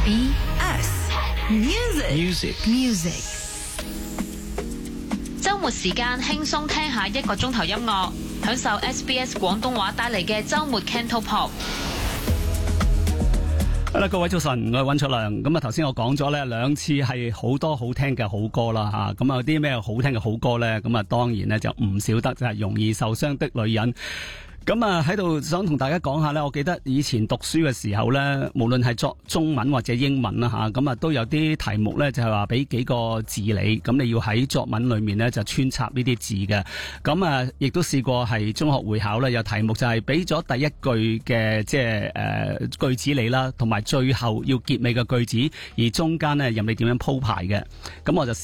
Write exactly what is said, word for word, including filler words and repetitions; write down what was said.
B S Music Music Music。 周末時間輕鬆聽下一個鐘頭音樂，享受 S B S 廣東話帶嚟嘅周末 Cantopop。 好啦，各位早晨，我係溫卓良。咁啊，頭先我講咗咧兩次係好多好聽嘅好歌啦吓。咁啊，有啲咩好聽嘅好歌咧？咁啊，當然咧就唔少得就係容易受傷的女人。咁啊，喺度想同大家講下咧，我記得以前讀書嘅時候咧，無論係作中文或者英文啦吓，咁啊都有啲題目咧就係話俾幾個字你，咁你要喺作文裏面咧就穿插呢啲字嘅。咁啊，亦都試過係中學會考咧，有題目就係俾咗第一句嘅即係誒句子你啦，同埋最後要結尾嘅句子，而中間咧任你點樣鋪排嘅。咁我就